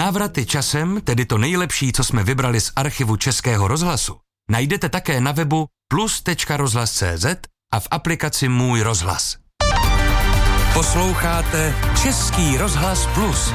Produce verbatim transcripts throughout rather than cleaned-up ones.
Návraty časem, tedy to nejlepší, co jsme vybrali z archivu Českého rozhlasu, najdete také na webu plus tečka rozhlas tečka cé zet a v aplikaci Můj rozhlas. Posloucháte Český rozhlas Plus.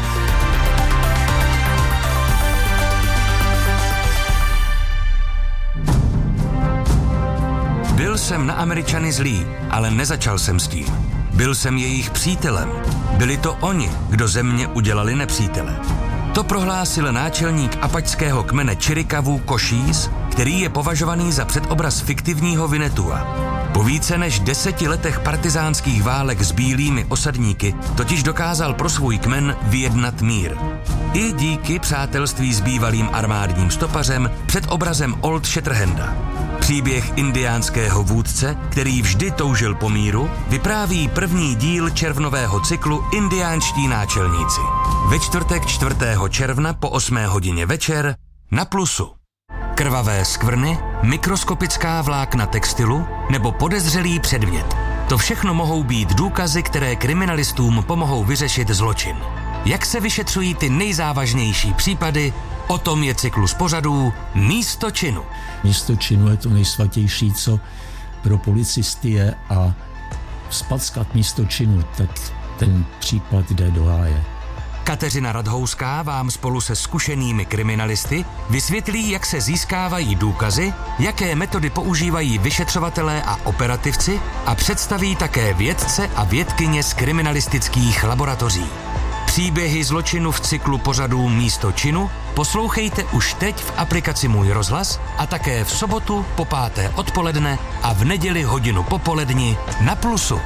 Byl jsem na Američany zlý, ale nezačal jsem s tím. Byl jsem jejich přítelem. Byli to oni, kdo ze mě udělali nepřítele. To prohlásil náčelník apačského kmene Čirikavů Košíz, který je považovaný za předobraz fiktivního Vinetua. Po více než deseti letech partizánských válek s bílými osadníky totiž dokázal pro svůj kmen vyjednat mír. I díky přátelství s bývalým armádním stopařem před obrazem Old Shatterhanda. Příběh indiánského vůdce, který vždy toužil po míru, vypráví první díl červnového cyklu Indiánští náčelníci. Ve čtvrtek čtvrtého června po osmé hodině večer na Plusu. Krvavé skvrny, mikroskopická vlákna textilu nebo podezřelý předmět. To všechno mohou být důkazy, které kriminalistům pomohou vyřešit zločin. Jak se vyšetřují ty nejzávažnější případy, o tom je cyklus pořadů Místo činu. Místo činu je to nejsvatější, co pro policisty je, a spackat místo činu, tak ten případ jde do háje. Kateřina Radhouská vám spolu se zkušenými kriminalisty vysvětlí, jak se získávají důkazy, jaké metody používají vyšetřovatelé a operativci a představí také vědce a vědkyně z kriminalistických laboratoří. Příběhy zločinu v cyklu pořadů Místo činu poslouchejte už teď v aplikaci Můj rozhlas a také v sobotu po páté odpoledne a v neděli hodinu popoledni na Plusu.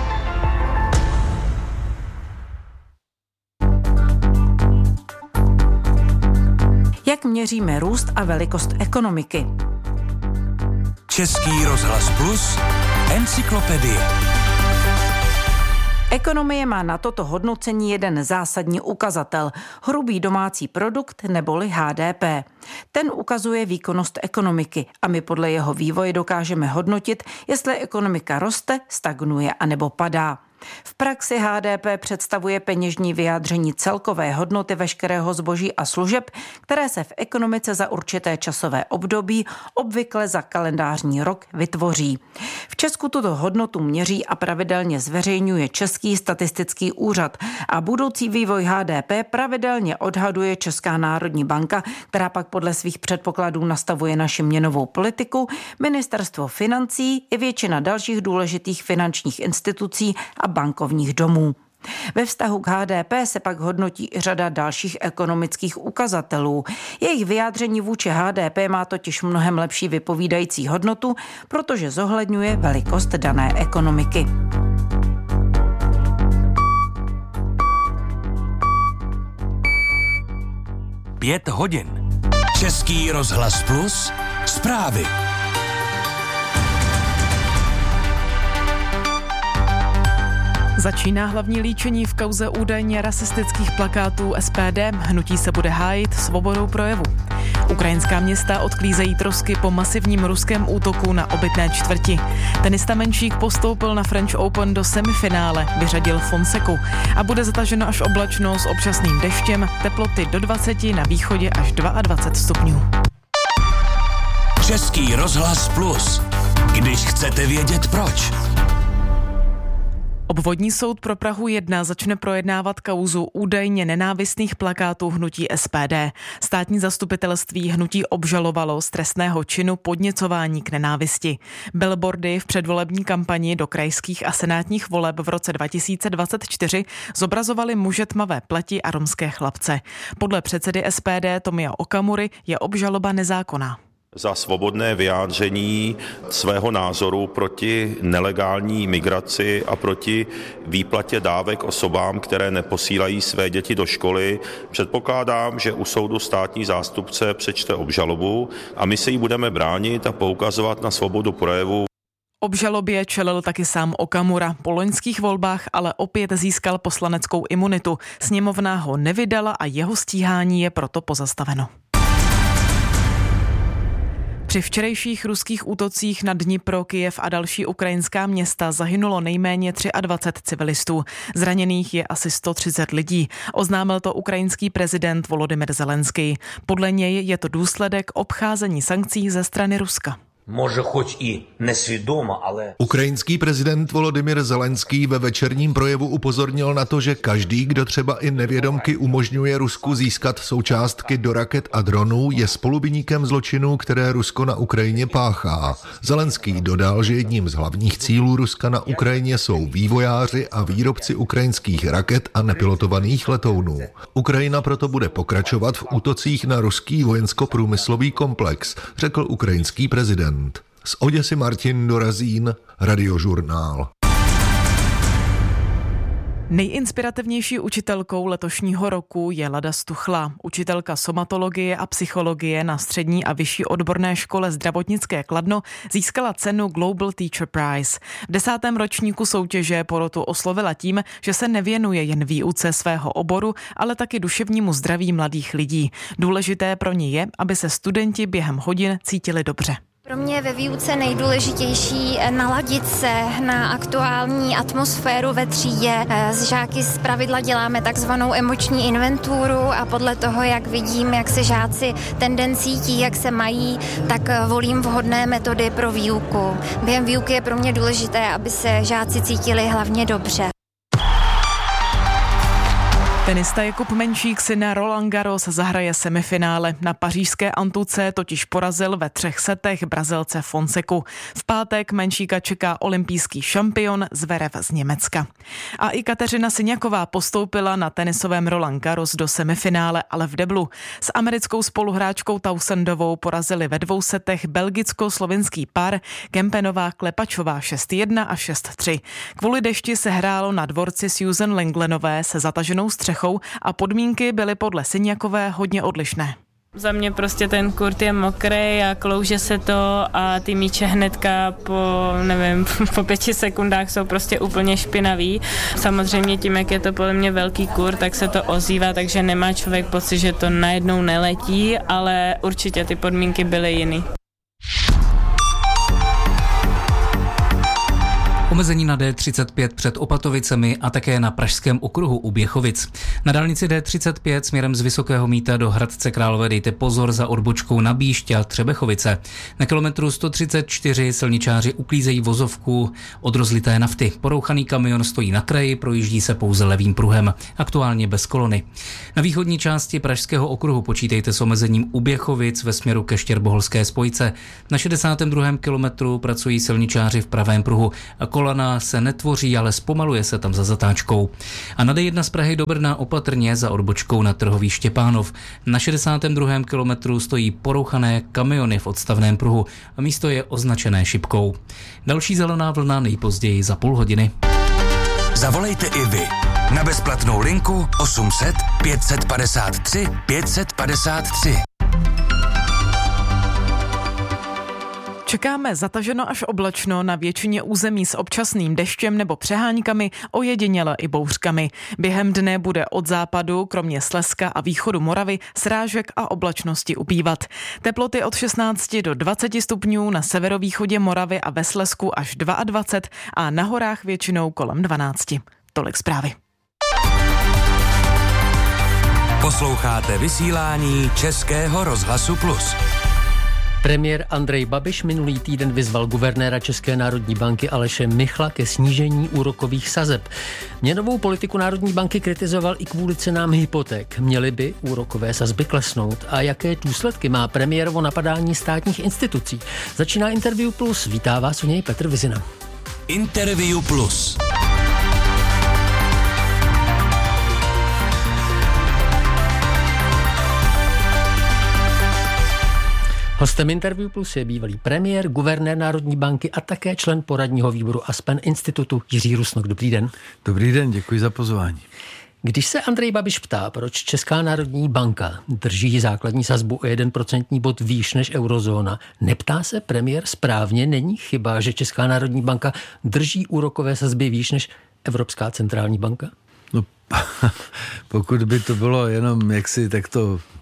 Jak měříme růst a velikost ekonomiky? Český rozhlas Plus, encyklopedie. Ekonomie má na toto hodnocení jeden zásadní ukazatel – hrubý domácí produkt neboli há dé pé. Ten ukazuje výkonnost ekonomiky a my podle jeho vývoje dokážeme hodnotit, jestli ekonomika roste, stagnuje anebo padá. V praxi há dé pé představuje peněžní vyjádření celkové hodnoty veškerého zboží a služeb, které se v ekonomice za určité časové období, obvykle za kalendářní rok, vytvoří. V Česku tuto hodnotu měří a pravidelně zveřejňuje Český statistický úřad a budoucí vývoj há dé pé pravidelně odhaduje Česká národní banka, která pak podle svých předpokladů nastavuje naši měnovou politiku, Ministerstvo financí i většina dalších důležitých finančních institucí a bankovních domů. Ve vztahu k há dé pé se pak hodnotí i řada dalších ekonomických ukazatelů. Jejich vyjádření vůči há dé pé má totiž mnohem lepší vypovídající hodnotu, protože zohledňuje velikost dané ekonomiky. Pět hodin. Český rozhlas Plus, zprávy. Začíná hlavní líčení v kauze údajně rasistických plakátů es pé dé. Hnutí se bude hájit svobodou projevu. Ukrajinská města odklízejí trosky po masivním ruském útoku na obytné čtvrti. Tenista Menšík postoupil na French Open do semifinále, vyřadil Fonseku a bude zataženo až oblačno s občasným deštěm, teploty do dvaceti, na východě až dvacet dva stupňů. Český rozhlas Plus. Když chcete vědět proč. Obvodní soud pro Prahu jedna začne projednávat kauzu údajně nenávistných plakátů hnutí es pé dé. Státní zastupitelství hnutí obžalovalo z trestného činu podněcování k nenávisti. Billboardy v předvolební kampani do krajských a senátních voleb v roce dva tisíce dvacet čtyři zobrazovaly muže tmavé pleti a romské chlapce. Podle předsedy es pé dé Tomia Okamury je obžaloba nezákonná. Za svobodné vyjádření svého názoru proti nelegální migraci a proti výplatě dávek osobám, které neposílají své děti do školy. Předpokládám, že u soudu státní zástupce přečte obžalobu a my se jí budeme bránit a poukazovat na svobodu projevu. Obžalobě čelil taky sám Okamura. Po loňských volbách ale opět získal poslaneckou imunitu. Sněmovna ho nevydala a jeho stíhání je proto pozastaveno. Při včerejších ruských útocích na Dnipro, Kyjev a další ukrajinská města zahynulo nejméně dvacet tři civilistů. Zraněných je asi sto třicet lidí. Oznámil to ukrajinský prezident Volodymyr Zelenský. Podle něj je to důsledek obcházení sankcí ze strany Ruska. Може, хоч і несвідомо, але... Ukrajinský prezident Volodymyr Zelenský ve večerním projevu upozornil na to, že každý, kdo třeba i nevědomky umožňuje Rusku získat součástky do raket a dronů, je spoluviníkem zločinů, které Rusko na Ukrajině páchá. Zelenský dodal, že jedním z hlavních cílů Ruska na Ukrajině jsou vývojáři a výrobci ukrajinských raket a nepilotovaných letounů. Ukrajina proto bude pokračovat v útocích na ruský vojensko-průmyslový komplex, řekl ukrajinský prezident. Z Oděsy Martin Dorazín, Radiožurnál. Nejinspirativnější učitelkou letošního roku je Lada Stuchla, učitelka somatologie a psychologie na střední a vyšší odborné škole zdravotnické Kladno, získala cenu Global Teacher Prize. V desátém ročníku soutěže porotu oslovila tím, že se nevěnuje jen výuce svého oboru, ale taky duševnímu zdraví mladých lidí. Důležité pro ní je, aby se studenti během hodin cítili dobře. Pro mě je ve výuce nejdůležitější naladit se na aktuální atmosféru ve třídě. S žáky zpravidla děláme takzvanou emoční inventuru a podle toho, jak vidím, jak se žáci ten cítí, jak se mají, tak volím vhodné metody pro výuku. Během výuky je pro mě důležité, aby se žáci cítili hlavně dobře. Tenista Jakub Menšík si na Roland Garros zahraje semifinále. Na pařížské Antuce totiž porazil ve třech setech Brazilce Fonseku. V pátek Menšíka čeká olympijský šampion Zverev z Německa. A i Kateřina Syňaková postoupila na tenisovém Roland Garros do semifinále, ale v deblu. S americkou spoluhráčkou Tausendovou porazili ve dvou setech belgicko-slovinský pár Kempenová Klepačová šest jedna a šest tři. Kvůli dešti se hrálo na dvorci Susan Lenglenové se zataženou střechou a podmínky byly podle Syňakové hodně odlišné. Za mě prostě ten kurt je mokrý a klouže se to a ty míče hnedka po, nevím, po pěti sekundách jsou prostě úplně špinavý. Samozřejmě tím, jak je to podle mě velký kurt, tak se to ozývá, takže nemá člověk pocit, že to najednou neletí, ale určitě ty podmínky byly jiný. Omezení na D třicet pět před Opatovicemi a také na pražském okruhu u Běchovic. Na dálnici D třicet pět směrem z Vysokého Mýta do Hradce Králové dejte pozor za odbočkou na Bíšť a Třebechovice. Na kilometru sto třicet čtyři silničáři uklízejí vozovku od rozlité nafty. Porouchaný kamion stojí na kraji, projíždí se pouze levým pruhem, aktuálně bez kolony. Na východní části pražského okruhu počítejte s omezením u Běchovic ve směru ke Štěrboholské spojce. Na šedesátém druhém kilometru pracují silničáři v pravém pruhu. Kolona se netvoří, ale zpomaluje se tam za zatáčkou. A na D jedna z Prahy do Brna opatrně za odbočkou na Trhový Štěpánov. Na šedesátém druhém kilometru stojí porouchané kamiony v odstavném pruhu a místo je označené šipkou. Další zelená vlna nejpozději za půl hodiny. Zavolejte i vy na bezplatnou linku osm set pět set padesát tři pět set padesát tři. Čekáme zataženo až oblačno na většině území s občasným deštěm nebo přeháňkami, ojediněle i bouřkami. Během dne bude od západu, kromě Slezska a východu Moravy, srážek a oblačnosti ubývat. Teploty od šestnácti do dvaceti stupňů, na severovýchodě Moravy a ve Slezsku až dvacet dva a na horách většinou kolem dvanácti. Tolik zprávy. Posloucháte vysílání Českého rozhlasu Plus. Premiér Andrej Babiš minulý týden vyzval guvernéra České národní banky Aleše Michla ke snížení úrokových sazeb. Měnovou politiku Národní banky kritizoval i kvůli cenám hypoték. Měly by úrokové sazby klesnout? A jaké důsledky má premiérovo napadání státních institucí? Začíná Interview Plus. Vítá vás u něj Petr Vizina. Interview Plus. Hostem Interview Plus je bývalý premiér, guvernér Národní banky a také člen poradního výboru Aspen Institutu Jiří Rusnok. Dobrý den. Dobrý den, děkuji za pozvání. Když se Andrej Babiš ptá, proč Česká národní banka drží základní sazbu o jeden procentní bod výš než eurozóna, neptá se premiér správně? Není chyba, že Česká národní banka drží úrokové sazby výš než Evropská centrální banka? No, pokud by to bylo jenom jaksi takto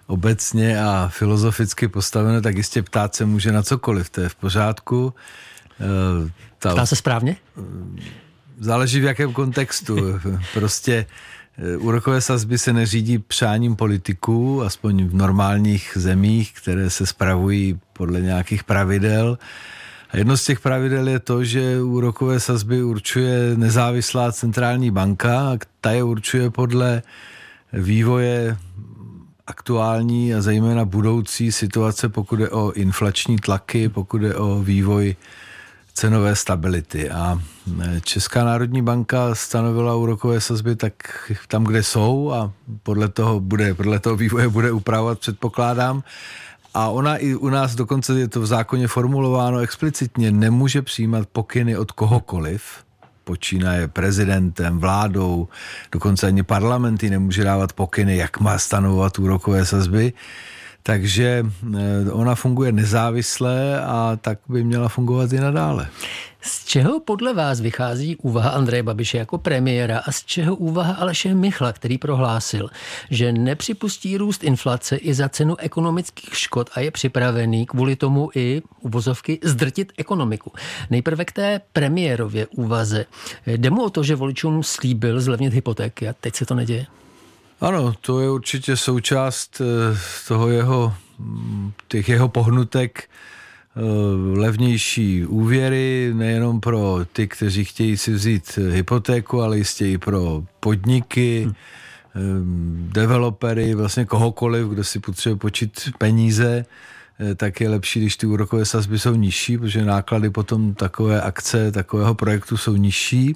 obecně a filozoficky postaveno, tak jistě ptát se může na cokoliv, to je v pořádku. Ta... Ptá se správně? Záleží v jakém kontextu. Prostě úrokové sazby se neřídí přáním politiků, aspoň v normálních zemích, které se spravují podle nějakých pravidel. A jedno z těch pravidel je to, že úrokové sazby určuje nezávislá centrální banka, a ta je určuje podle vývoje aktuální a zejména budoucí situace, pokud je o inflační tlaky, pokud je o vývoj cenové stability. A Česká národní banka stanovila úrokové sazby tak tam, kde jsou a podle toho bude, podle toho vývoje bude upravovat, předpokládám. A ona i u nás, dokonce je to v zákoně formulováno explicitně, nemůže přijímat pokyny od kohokoliv, počínaje prezidentem, vládou, dokonce ani parlamenty nemůže dávat pokyny, jak má stanovovat úrokové sazby. Takže ona funguje nezávisle a tak by měla fungovat i nadále. Z čeho podle vás vychází úvaha Andreje Babiše jako premiéra a z čeho úvaha Aleše Michla, který prohlásil, že nepřipustí růst inflace i za cenu ekonomických škod a je připravený kvůli tomu i uvozovky zdrtit ekonomiku? Nejprve k té premiérově úvaze. Jde mu o to, že voličům slíbil zlevnit hypotéky a teď se to neděje? Ano, to je určitě součást toho jeho, těch jeho pohnutek, levnější úvěry, nejenom pro ty, kteří chtějí si vzít hypotéku, ale jistě i pro podniky, hmm. developery, vlastně kohokoliv, kdo si potřebuje počít peníze, tak je lepší, když ty úrokové sazby jsou nižší, protože náklady potom takové akce, takového projektu jsou nižší.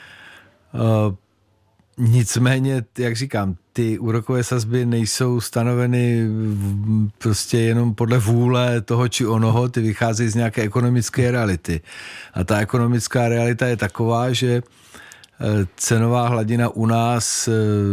Nicméně, jak říkám, ty úrokové sazby nejsou stanoveny prostě jenom podle vůle toho či onoho, ty vycházejí z nějaké ekonomické reality. A ta ekonomická realita je taková, že cenová hladina u nás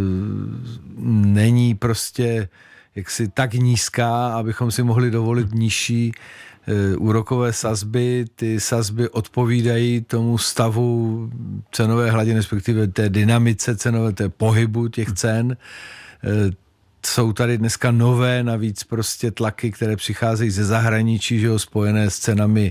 není prostě jaksi tak nízká, abychom si mohli dovolit nižší úrokové sazby. Ty sazby odpovídají tomu stavu cenové hladiny, respektive té dynamice cenové, té pohybu těch cen. Jsou tady dneska nové navíc prostě tlaky, které přicházejí ze zahraničí, že jo, spojené s cenami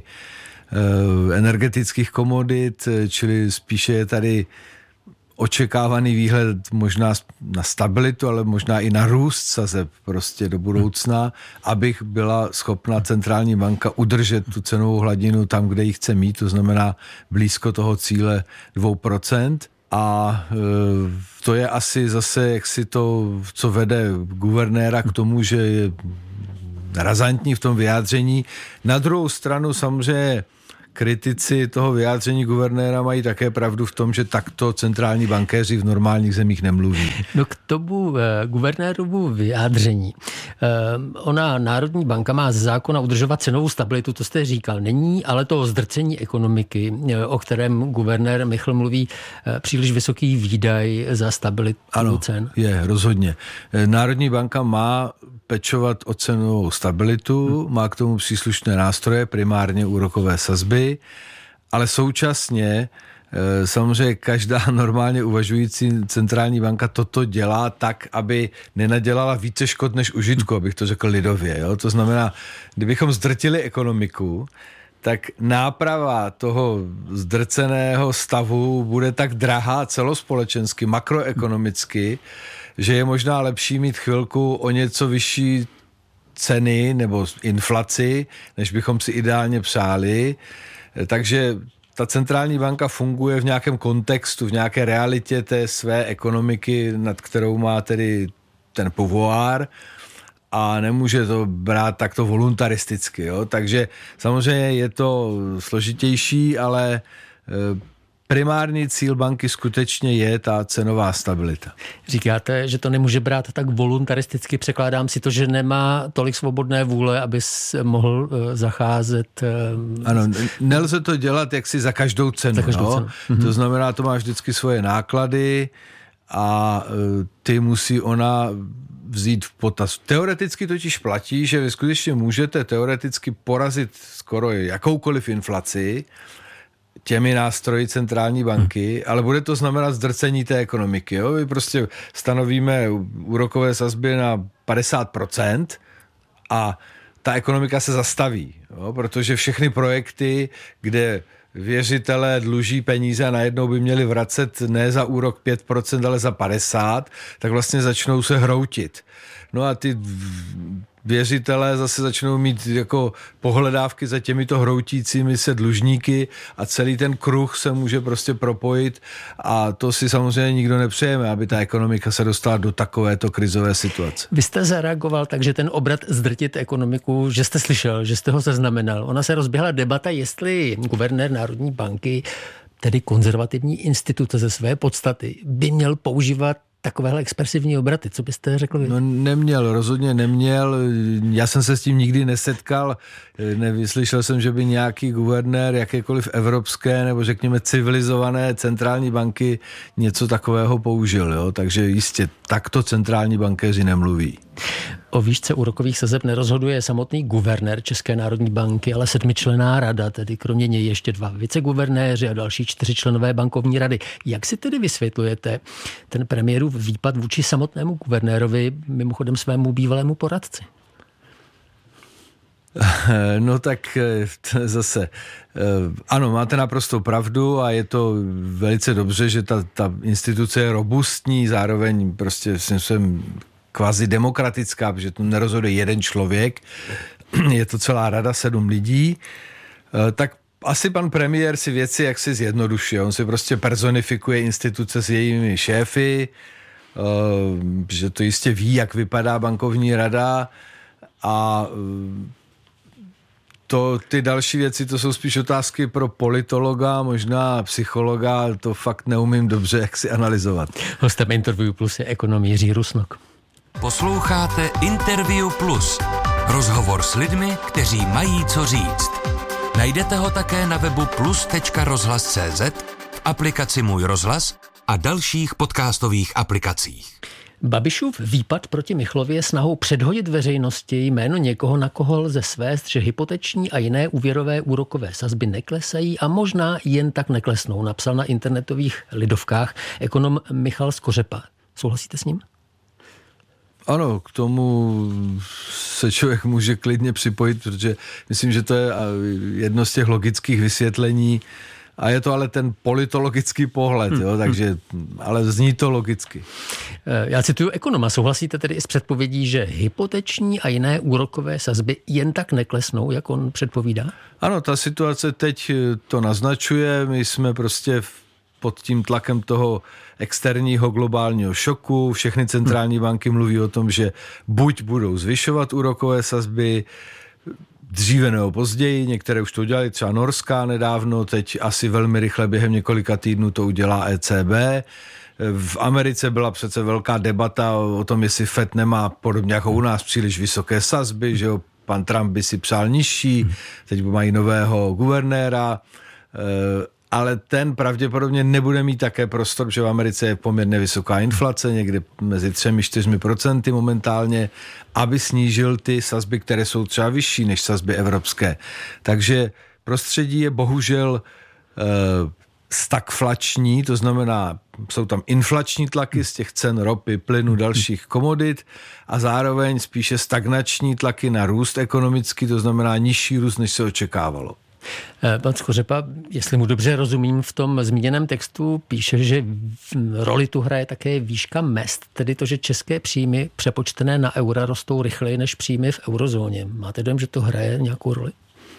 energetických komodit, čili spíše je tady očekávaný výhled možná na stabilitu, ale možná i na růst sazeb prostě do budoucna, abych byla schopna centrální banka udržet tu cenovou hladinu tam, kde ji chce mít, to znamená blízko toho cíle dvě procenta. A e, to je asi zase, jak si to, co vede guvernéra k tomu, že je razantní v tom vyjádření. Na druhou stranu samozřejmě kritici toho vyjádření guvernéra mají také pravdu v tom, že takto centrální bankéři v normálních zemích nemluví. No k tomu eh, guvernérovu vyjádření. Eh, ona Národní banka má z zákona udržovat cenovou stabilitu, to jste říkal. Není ale to zdrcení ekonomiky, eh, o kterém guvernér Michl mluví, eh, příliš vysoký výdaj za stabilitu ano, cen? Je, rozhodně. Národní banka má pečovat o cenovou stabilitu, má k tomu příslušné nástroje, primárně úrokové sazby, ale současně samozřejmě každá normálně uvažující centrální banka toto dělá tak, aby nenadělala více škod než užitku, abych to řekl lidově. Jo? To znamená, kdybychom zdrtili ekonomiku, tak náprava toho zdrceného stavu bude tak drahá celospolečensky, makroekonomicky, že je možná lepší mít chvilku o něco vyšší ceny nebo inflaci, než bychom si ideálně přáli. Takže ta centrální banka funguje v nějakém kontextu, v nějaké realitě té své ekonomiky, nad kterou má tedy ten pouvoir a nemůže to brát takto voluntaristicky. Jo? Takže samozřejmě je to složitější, ale primární cíl banky skutečně je ta cenová stabilita. Říkáte, že to nemůže brát tak voluntaristicky, překládám si to, že nemá tolik svobodné vůle, aby mohl zacházet. Ano, nelze to dělat jaksi za každou cenu. Za každou no? cenu. Mhm. To znamená, to má vždycky svoje náklady a ty musí ona vzít v potaz. Teoreticky totiž platí, že vy skutečně můžete teoreticky porazit skoro jakoukoliv inflaci, těmi nástroji centrální banky, hmm. ale bude to znamenat zdrcení té ekonomiky. Jo? My prostě stanovíme úrokové sazby na padesát procent a ta ekonomika se zastaví, jo? Protože všechny projekty, kde věřitelé dluží peníze a najednou by měli vracet ne za úrok pět procent, ale za padesát procent, tak vlastně začnou se hroutit. No a ty věřitelé zase začnou mít jako pohledávky za těmito hroutícími se dlužníky a celý ten kruh se může prostě propojit a to si samozřejmě nikdo nepřejeme, aby ta ekonomika se dostala do takovéto krizové situace. Vy jste zareagoval tak, že ten obrat zdrtit ekonomiku, že jste slyšel, že jste ho zaznamenal. Ona se rozběhla debata, jestli guvernér Národní banky, tedy konzervativní instituce ze své podstaty, by měl používat takovéhle expresivní obraty. Co byste řekl vy? No neměl, rozhodně neměl. Já jsem se s tím nikdy nesetkal. Nevyslyšel jsem, že by nějaký guvernér jakékoliv evropské nebo řekněme civilizované centrální banky něco takového použil. Jo? Takže jistě takto centrální bankéři nemluví. O výšce úrokových sazeb nerozhoduje samotný guvernér České národní banky, ale sedmičlenná rada, tedy kromě něj ještě dva viceguvernéři a další čtyři členové bankovní rady. Jak si tedy vysvětlujete ten premiérův výpad vůči samotnému guvernérovi, mimochodem svému bývalému poradci? No tak zase, ano, máte naprosto pravdu a je to velice dobře, že ta, ta instituce je robustní, zároveň prostě jsem kvazi demokratická, protože tu nerozhoduje jeden člověk, je to celá rada, sedm lidí, tak asi pan premiér si věci jaksi zjednodušuje. On si prostě personifikuje instituce s jejími šéfy, že to jistě ví, jak vypadá bankovní rada a to, ty další věci, to jsou spíš otázky pro politologa, možná psychologa, to fakt neumím dobře jak si analyzovat. Hostem Interview Plus je ekonom Jiří Rusnok. Posloucháte Interview Plus. Rozhovor s lidmi, kteří mají co říct. Najdete ho také na webu plus tečka rozhlas tečka cé zet, v aplikaci Můj rozhlas a dalších podcastových aplikacích. Babišův výpad proti Michlovi je snahou předhodit veřejnosti jméno někoho, na koho lze svést, že hypoteční a jiné úvěrové úrokové sazby neklesají a možná jen tak neklesnou, napsal na internetových lidovkách ekonom Michal Skořepa. Souhlasíte s ním? Ano, k tomu se člověk může klidně připojit, protože myslím, že to je jedno z těch logických vysvětlení a je to ale ten politologický pohled, jo, takže, ale zní to logicky. Já cituju ekonoma. Souhlasíte tedy i s předpovědí, že hypoteční a jiné úrokové sazby jen tak neklesnou, jak on předpovídá? Ano, ta situace teď to naznačuje. My jsme prostě pod tím tlakem toho externího globálního šoku. Všechny centrální banky mluví o tom, že buď budou zvyšovat úrokové sazby, dříve nebo později, některé už to udělali, třeba Norská nedávno, teď asi velmi rychle během několika týdnů to udělá E C B. V Americe byla přece velká debata o tom, jestli Fed nemá podobně jako u nás příliš vysoké sazby, že jo, pan Trump by si přál nižší, teď mají nového guvernéra, ale ten pravděpodobně nebude mít také prostor, protože v Americe je poměrně vysoká inflace, někde mezi třemi, čtyřmi procenty momentálně, aby snížil ty sazby, které jsou třeba vyšší než sazby evropské. Takže prostředí je bohužel e, stagflační, to znamená, jsou tam inflační tlaky z těch cen ropy, plynu, dalších komodit a zároveň spíše stagnační tlaky na růst ekonomický, to znamená nižší růst, než se očekávalo. Pan Skořepa, jestli mu dobře rozumím, v tom zmíněném textu píše, že roli tu hraje také výška mezd, tedy to, že české příjmy přepočtené na eura rostou rychleji než příjmy v eurozóně. Máte dojem, že to hraje nějakou roli?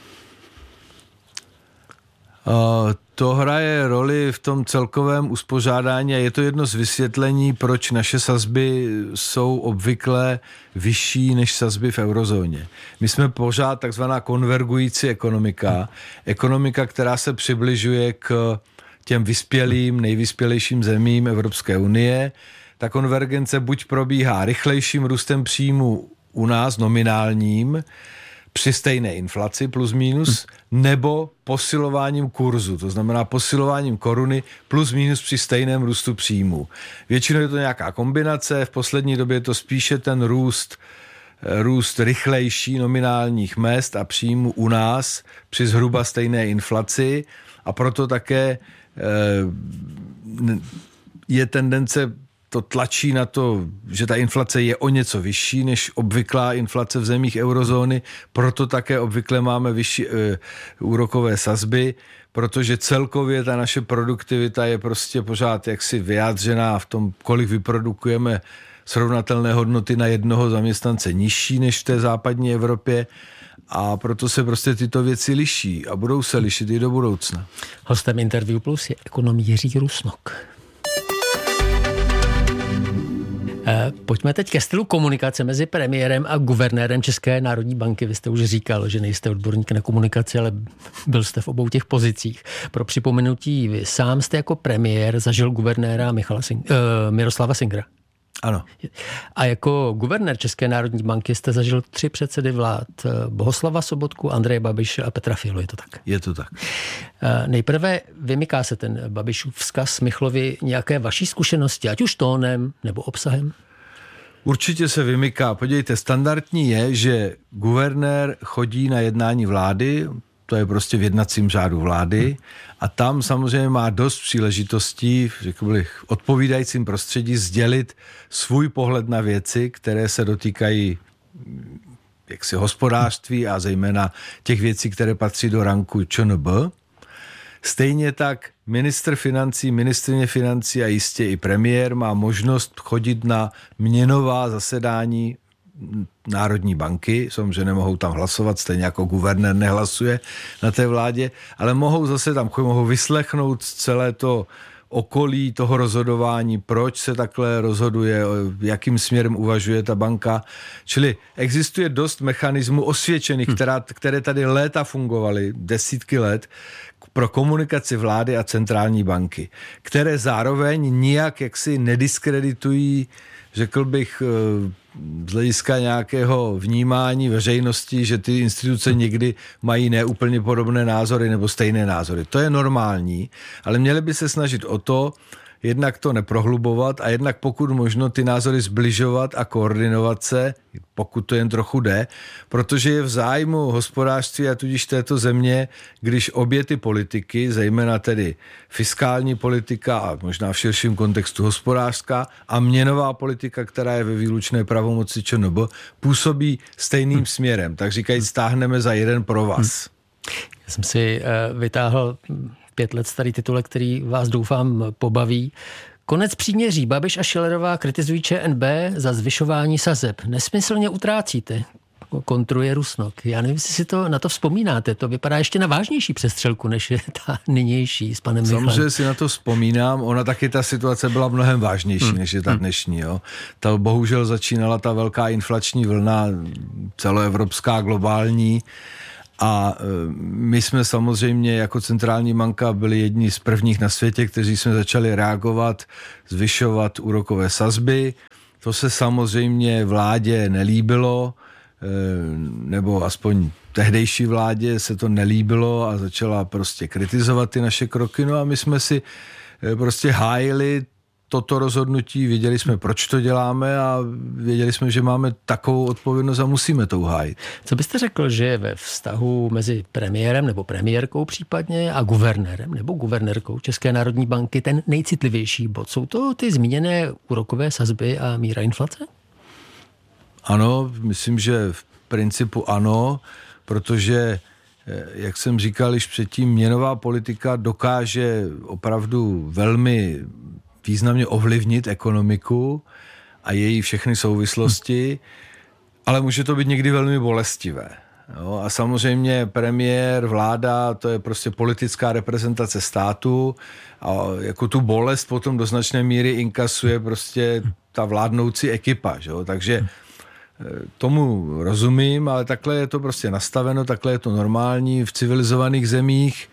Uh, to hraje roli v tom celkovém uspořádání a je to jedno z vysvětlení, proč naše sazby jsou obvykle vyšší než sazby v eurozóně. My jsme pořád takzvaná konvergující ekonomika, ekonomika, která se přibližuje k těm vyspělým, nejvyspělejším zemím Evropské unie. Ta konvergence buď probíhá rychlejším růstem příjmu u nás, nominálním, při stejné inflaci plus minus, nebo posilováním kurzu, to znamená posilováním koruny plus minus při stejném růstu příjmu. Většinou je to nějaká kombinace, v poslední době je to spíše ten růst růst rychlejší nominálních mezd a příjmů u nás při zhruba stejné inflaci a proto také je tendence, to tlačí na to, že ta inflace je o něco vyšší než obvyklá inflace v zemích eurozóny, proto také obvykle máme vyšší e, úrokové sazby, protože celkově ta naše produktivita je prostě pořád jaksi vyjádřená v tom, kolik vyprodukujeme srovnatelné hodnoty na jednoho zaměstnance nižší než v té západní Evropě a proto se prostě tyto věci liší a budou se lišit i do budoucna. Hostem Interview Plus je ekonom Jiří Rusnok. Pojďme teď ke stylu komunikace mezi premiérem a guvernérem České národní banky. Vy jste už říkal, že nejste odborník na komunikaci, ale byl jste v obou těch pozicích. Pro připomenutí, vy sám jste jako premiér zažil guvernéra Michala Sing- uh, Miroslava Singera. Ano. A jako guvernér České národní banky jste zažil tři předsedy vlád. Bohuslava Sobotku, Andreje Babiše a Petra Fialu, je to tak? Je to tak. Nejprve vymyká se ten Babišův vzkaz Michlovi nějaké vaší zkušenosti, ať už tónem nebo obsahem? Určitě se vymyká. Podívejte, standardní je, že guvernér chodí na jednání vlády, to je prostě v jednacím řádu vlády a tam samozřejmě má dost příležitostí, řekl bych, odpovídajícím prostředí sdělit svůj pohled na věci, které se dotýkají jaksi hospodářství a zejména těch věcí, které patří do ranku ČNB. Stejně tak ministr financí, ministryně financí a jistě i premiér má možnost chodit na měnová zasedání Národní banky, samozřejmě nemohou tam hlasovat, stejně jako guvernér nehlasuje na té vládě, ale mohou zase tam mohou vyslechnout celé to okolí toho rozhodování, proč se takhle rozhoduje, jakým směrem uvažuje ta banka. Čili existuje dost mechanismů osvědčených, která, které tady léta fungovaly, desítky let, pro komunikaci vlády a centrální banky, které zároveň nijak jaksi nediskreditují, řekl bych, z hlediska nějakého vnímání veřejnosti, že ty instituce někdy mají neúplně podobné názory nebo stejné názory. To je normální, ale měli by se snažit o to, jednak to neprohlubovat a jednak pokud možno ty názory zbližovat a koordinovat se, pokud to jen trochu jde, protože je v zájmu hospodářství a tudíž této země, když obě ty politiky, zejména tedy fiskální politika a možná v širším kontextu hospodářská a měnová politika, která je ve výlučné pravomoci ČNB, působí stejným hmm. směrem. Tak říkají, stáhneme za jeden provaz. Hmm. Já jsem si uh, vytáhl pět let starý titulek, který vás doufám pobaví. Konec příměří. Babiš a Schillerová kritizují ČNB za zvyšování sazeb. Nesmyslně utrácíte, kontruje Rusnok. Já nevím, jestli si to na to vzpomínáte. To vypadá ještě na vážnější přestřelku, než je ta nynější s panem Michalem. Samozřejmě si na to vzpomínám. Ona taky ta situace byla mnohem vážnější, hmm. než je ta dnešní. Jo. Ta bohužel začínala ta velká inflační vlna, celoevropská, globální. A my jsme samozřejmě jako centrální banka byli jedni z prvních na světě, kteří jsme začali reagovat, zvyšovat úrokové sazby. To se samozřejmě vládě nelíbilo, nebo aspoň tehdejší vládě se to nelíbilo a začala prostě kritizovat ty naše kroky. No a my jsme si prostě hájili toto rozhodnutí, věděli jsme, proč to děláme a věděli jsme, že máme takovou odpovědnost a musíme to uhájit. Co byste řekl, že je ve vztahu mezi premiérem nebo premiérkou případně a guvernérem nebo guvernérkou České národní banky ten nejcitlivější bod? Jsou to ty zmíněné úrokové sazby a míra inflace? Ano, myslím, že v principu ano, protože, jak jsem říkal již předtím, měnová politika dokáže opravdu velmi významně ovlivnit ekonomiku a její všechny souvislosti, ale může to být někdy velmi bolestivé. Jo, a samozřejmě premiér, vláda, to je prostě politická reprezentace státu a jako tu bolest potom do značné míry inkasuje prostě ta vládnoucí ekipa. Jo, takže tomu rozumím, ale takhle je to prostě nastaveno, takhle je to normální v civilizovaných zemích.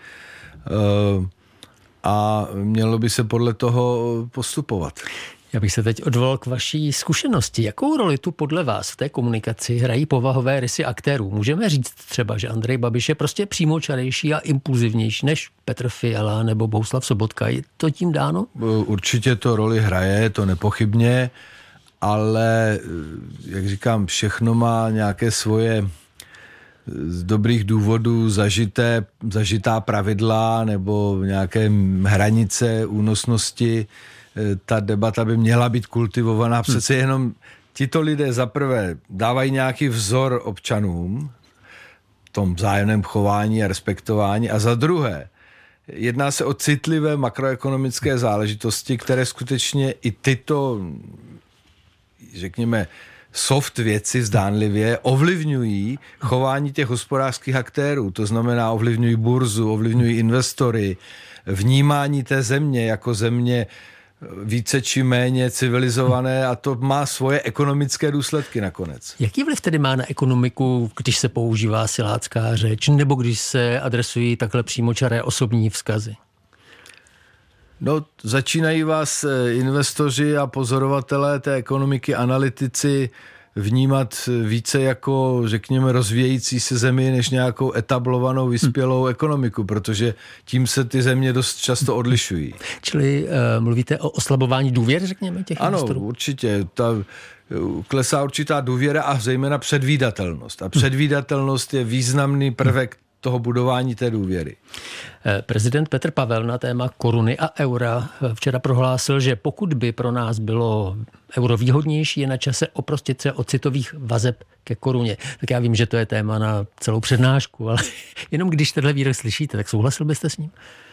A mělo by se podle toho postupovat. Já bych se teď odvolal k vaší zkušenosti. Jakou roli tu podle vás v té komunikaci hrají povahové rysy aktérů? Můžeme říct třeba, že Andrej Babiš je prostě přímočarejší a impulzivnější než Petr Fiala nebo Bohuslav Sobotka. Je to tím dáno? Určitě to roli hraje, to nepochybně, ale, jak říkám, všechno má nějaké svoje z dobrých důvodů zažité, zažitá pravidla nebo nějaké hranice únosnosti. Ta debata by měla být kultivovaná. Přece jenom tito lidé zaprvé dávají nějaký vzor občanům v tom vzájemném chování a respektování a za druhé jedná se o citlivé makroekonomické záležitosti, které skutečně i tyto, řekněme, soft věci zdánlivě ovlivňují chování těch hospodářských aktérů. To znamená, ovlivňují burzu, ovlivňují investory, vnímání té země jako země více či méně civilizované a to má svoje ekonomické důsledky nakonec. Jaký vliv tedy má na ekonomiku, když se používá silácká řeč nebo když se adresují takhle přímočaré osobní vzkazy? No, začínají vás investoři a pozorovatelé té ekonomiky, analytici vnímat více jako, řekněme, rozvíjející se zemi, než nějakou etablovanou, vyspělou ekonomiku, protože tím se ty země dost často odlišují. Čili uh, mluvíte o oslabování důvěry, řekněme, těch ano, investorů? Ano, určitě. Ta, klesá určitá důvěra a zejména předvídatelnost. A předvídatelnost je významný prvek toho budování té důvěry. Prezident Petr Pavel na téma koruny a eura včera prohlásil, že pokud by pro nás bylo euro výhodnější, je na čase oprostit se od citových vazeb ke koruně. Tak já vím, že to je téma na celou přednášku, ale jenom když tenhle výrok slyšíte, tak souhlasil byste s ním?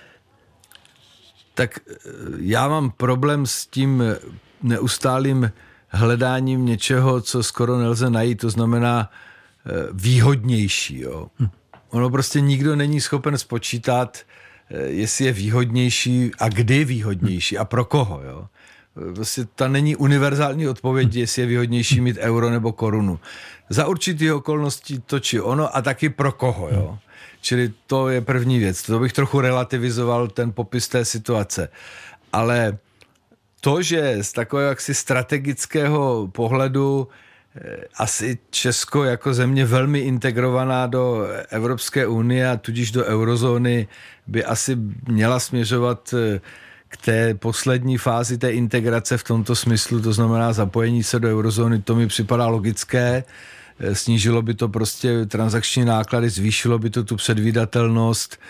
Tak já mám problém s tím neustálým hledáním něčeho, co skoro nelze najít, to znamená výhodnější, jo. Hm. Ono prostě nikdo není schopen spočítat, jestli je výhodnější a kdy výhodnější a pro koho. Jo? Prostě ta není univerzální odpověď, jestli je výhodnější mít euro nebo korunu. Za určitých okolností to či ono a taky pro koho. Jo? Čili to je první věc. To bych trochu relativizoval ten popis té situace. Ale to, že z takového jaksi strategického pohledu asi Česko jako země velmi integrovaná do Evropské unie a tudíž do eurozóny by asi měla směřovat k té poslední fázi té integrace v tomto smyslu, to znamená zapojení se do eurozóny, to mi připadá logické. Snížilo by to prostě transakční náklady, zvýšilo by to tu předvídatelnost.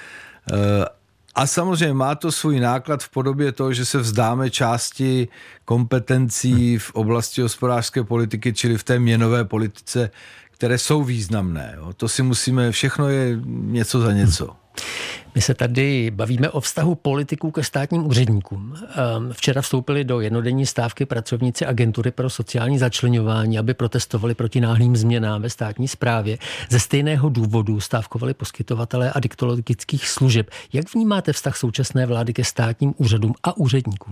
A samozřejmě má to svůj náklad v podobě toho, že se vzdáme části kompetencí v oblasti hospodářské politiky, čili v té měnové politice, které jsou významné. Jo. To si musíme, všechno je něco za něco. My se tady bavíme o vztahu politiků ke státním úředníkům. Včera vstoupili do jednodenní stávky pracovníci agentury pro sociální začleňování, aby protestovali proti náhlým změnám ve státní správě. Ze stejného důvodu stávkovali poskytovatelé adiktologických služeb. Jak vnímáte vztah současné vlády ke státním úřadům a úředníkům?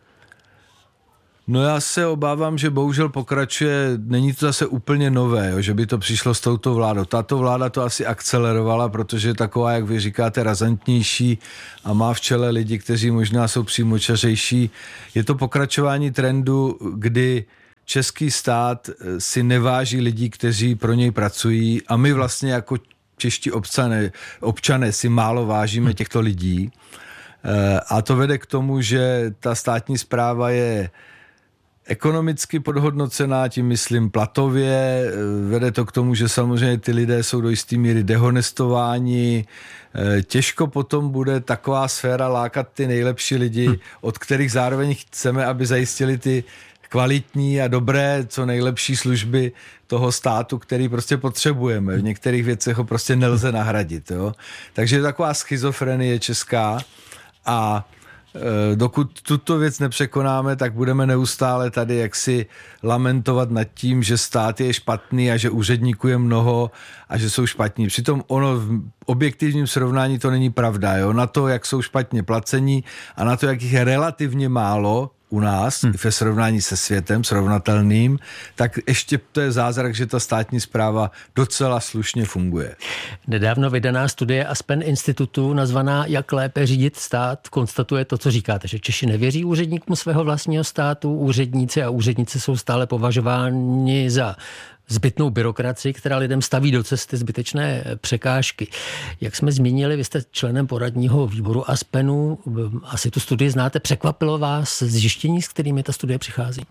No já se obávám, že bohužel pokračuje, není to zase úplně nové, jo, že by to přišlo s touto vládou. Tato vláda to asi akcelerovala, protože je taková, jak vy říkáte, razantnější a má v čele lidi, kteří možná jsou přímočařejší. Je to pokračování trendu, kdy český stát si neváží lidí, kteří pro něj pracují a my vlastně jako čeští občané, občané si málo vážíme těchto lidí. A to vede k tomu, že ta státní správa je ekonomicky podhodnocená, tím myslím platově, vede to k tomu, že samozřejmě ty lidé jsou do jisté míry dehonestováni, těžko potom bude taková sféra lákat ty nejlepší lidi, od kterých zároveň chceme, aby zajistili ty kvalitní a dobré, co nejlepší služby toho státu, který prostě potřebujeme. V některých věcech ho prostě nelze nahradit. Jo? Takže je taková schizofrenie česká a dokud tuto věc nepřekonáme, tak budeme neustále tady jaksi lamentovat nad tím, že stát je špatný a že úředníků je mnoho a že jsou špatní. Přitom ono v objektivním srovnání to není pravda. Jo? Na to, jak jsou špatně placení a na to, jak jich je relativně málo u nás, hmm. ve srovnání se světem srovnatelným, tak ještě to je zázrak, že ta státní správa docela slušně funguje. Nedávno vydaná studie Aspen Institutu nazvaná Jak lépe řídit stát konstatuje to, co říkáte, že Češi nevěří úředníkům svého vlastního státu, úředníci a úředníci jsou stále považováni za zbytnou byrokracii, která lidem staví do cesty zbytečné překážky. Jak jsme zmínili, vy jste členem poradního výboru Aspenu, asi tu studii znáte, překvapilo vás zjištění, s kterými ta studie přichází?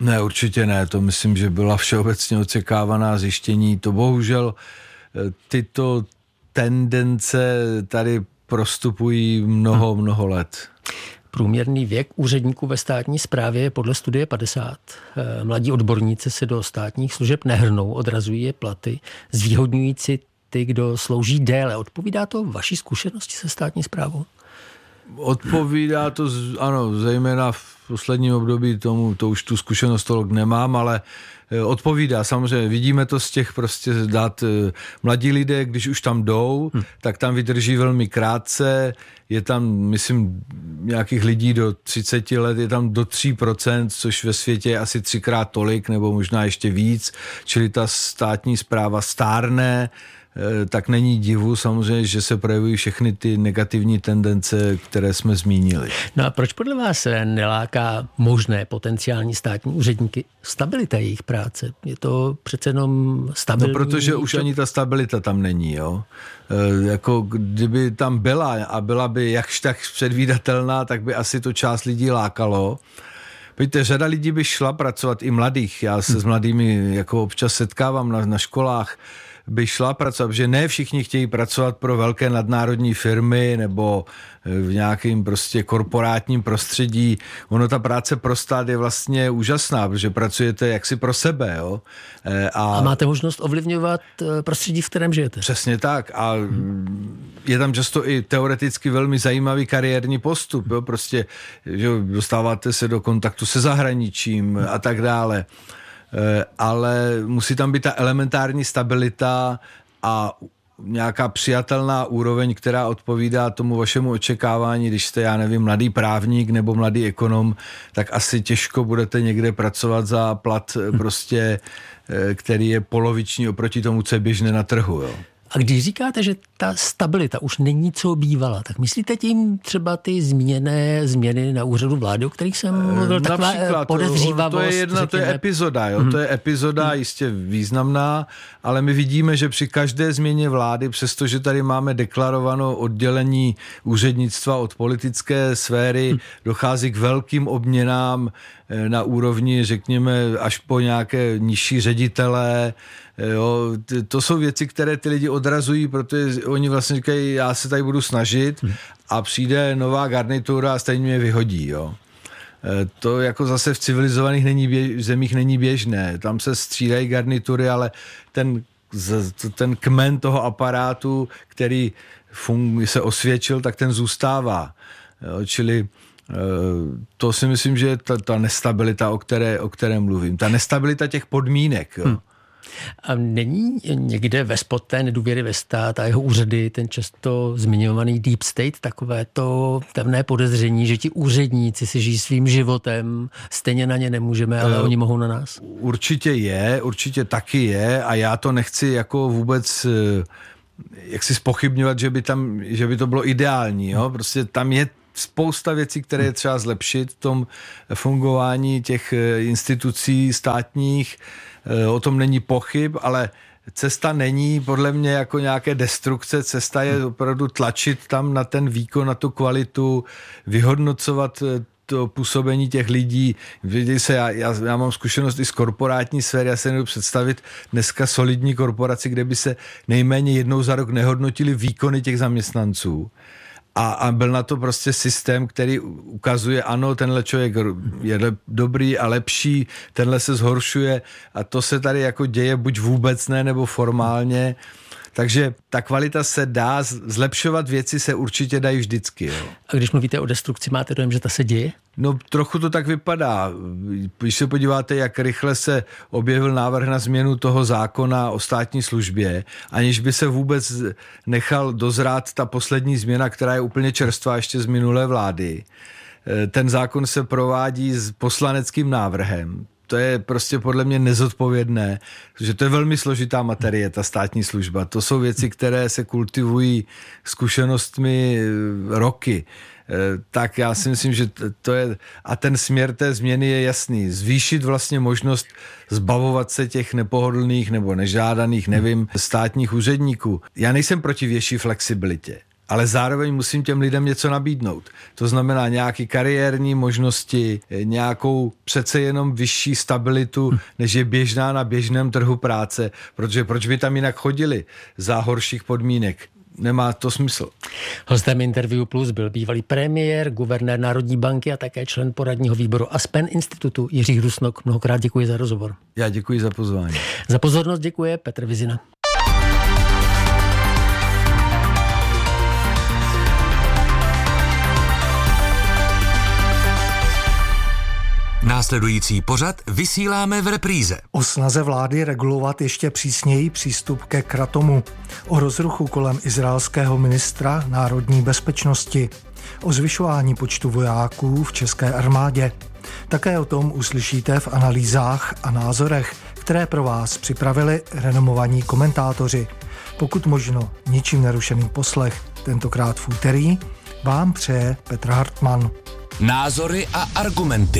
Ne, určitě ne, to myslím, že byla všeobecně očekávaná zjištění. To bohužel tyto tendence tady prostupují mnoho, mnoho let. Průměrný věk úředníků ve státní správě je podle studie padesát. Mladí odborníci se do státních služeb nehrnou, odrazují je platy, zvýhodňující ty, kdo slouží déle. Odpovídá to vaší zkušenosti se státní správou? Odpovídá to, ano, zejména v posledním období tomu, to už tu zkušenost tolik nemám, ale odpovídá. Samozřejmě vidíme to z těch prostě dát mladí lidé, když už tam jdou, hmm. tak tam vydrží velmi krátce. Je tam, myslím, nějakých lidí do třicet let, je tam do tři procenta, což ve světě je asi třikrát tolik, nebo možná ještě víc. Čili ta státní správa stárne, tak není divu samozřejmě, že se projevují všechny ty negativní tendence, které jsme zmínili. No a proč podle vás neláká možné potenciální státní úředníky stabilita jejich práce? Je to přece jenom stabilní? No protože už ani ta stabilita tam není, jo. E, jako kdyby tam byla a byla by jakž tak předvídatelná, tak by asi to část lidí lákalo. Víte, řada lidí by šla pracovat, i mladých. Já se hmm. s mladými jako občas setkávám na, na školách, by šla pracovat, protože ne všichni chtějí pracovat pro velké nadnárodní firmy nebo v nějakém prostě korporátním prostředí. Ono, ta práce pro stát je vlastně úžasná, protože pracujete jaksi pro sebe. Jo? A, a máte možnost ovlivňovat prostředí, v kterém žijete. Přesně tak. A je tam často i teoreticky velmi zajímavý kariérní postup. Jo? Prostě že dostáváte se do kontaktu se zahraničím a tak dále. Ale musí tam být ta elementární stabilita a nějaká přijatelná úroveň, která odpovídá tomu vašemu očekávání. Když jste, já nevím, mladý právník nebo mladý ekonom, tak asi těžko budete někde pracovat za plat prostě, který je poloviční oproti tomu, co je běžné na trhu. Jo. A když říkáte, že ta stabilita už není co bývala, tak myslíte tím třeba ty zmíněné změny na úřadu vlády, o kterých jsem mluvil, taková podezřívavost? To je jedna, to je epizoda, jo? Mm. To je epizoda mm. jistě významná, ale my vidíme, že při každé změně vlády, přestože tady máme deklarovanou oddělení úřednictva od politické sféry, mm. dochází k velkým obměnám na úrovni, řekněme, až po nějaké nižší ředitelé. Jo, to jsou věci, které ty lidi odrazují, protože oni vlastně říkají, já se tady budu snažit a přijde nová garnitura a stejně mě vyhodí. Jo. To jako zase v civilizovaných není běž, zemích není běžné. Tam se střídají garnitury, ale ten, ten kmen toho aparátu, který fun, se osvědčil, tak ten zůstává. Jo, čili to si myslím, že je ta, ta nestabilita, o které, o které mluvím. Ta nestabilita těch podmínek. Jo. Hmm. A není někde ve spod té nedůvěry ve stát a jeho úřady ten často zmiňovaný deep state, takové to temné podezření, že ti úředníci si žijí svým životem, stejně na ně nemůžeme, ale uh, oni mohou na nás? Určitě je, určitě taky je a já to nechci jako vůbec jak si zpochybňovat, že by, tam, že by to bylo ideální. Jo? Prostě tam je spousta věcí, které je třeba zlepšit v tom fungování těch institucí státních. O tom není pochyb, ale cesta není podle mě jako nějaké destrukce. Cesta je opravdu tlačit tam na ten výkon, na tu kvalitu, vyhodnocovat to působení těch lidí. Vidíte se, já, já, já mám zkušenost i z korporátní sféry, já se nebudu představit dneska solidní korporaci, kde by se nejméně jednou za rok nehodnotili výkony těch zaměstnanců. A, a byl na to prostě systém, který ukazuje, ano, tenhle člověk je lep, dobrý a lepší, tenhle se zhoršuje a to se tady jako děje buď vůbec ne, nebo formálně. Takže ta kvalita se dá, zlepšovat věci se určitě dají vždycky. Jo. A když mluvíte o destrukci, máte dojem, že ta se děje? No trochu to tak vypadá. Když se podíváte, jak rychle se objevil návrh na změnu toho zákona o státní službě, aniž by se vůbec nechal dozrát ta poslední změna, která je úplně čerstvá ještě z minulé vlády. Ten zákon se provádí s poslaneckým návrhem. To je prostě podle mě nezodpovědné, protože to je velmi složitá materie, ta státní služba. To jsou věci, které se kultivují zkušenostmi roky. Tak já si myslím, že to je... A ten směr té změny je jasný. Zvýšit vlastně možnost zbavovat se těch nepohodlných nebo nežádaných, nevím, státních úředníků. Já nejsem proti větší flexibilitě, ale zároveň musím těm lidem něco nabídnout. To znamená nějaký kariérní možnosti, nějakou přece jenom vyšší stabilitu, než je běžná na běžném trhu práce, protože proč by tam jinak chodili za horších podmínek? Nemá to smysl. Hostem Interview Plus byl bývalý premiér, guvernér Národní banky a také člen poradního výboru Aspen institutu Jiří Rusnok. Mnohokrát děkuji za rozhovor. Já děkuji za pozvání. Za pozornost děkuje Petr Vizina. Následující pořad vysíláme v repríze. O snaze vlády regulovat ještě přísněji přístup ke kratomu. O rozruchu kolem izraelského ministra národní bezpečnosti. O zvyšování počtu vojáků v české armádě. Také o tom uslyšíte v analýzách a názorech, které pro vás připravili renomovaní komentátoři. Pokud možno ničím nerušený poslech, tentokrát v úterý, vám přeje Petr Hartmann. Názory a argumenty.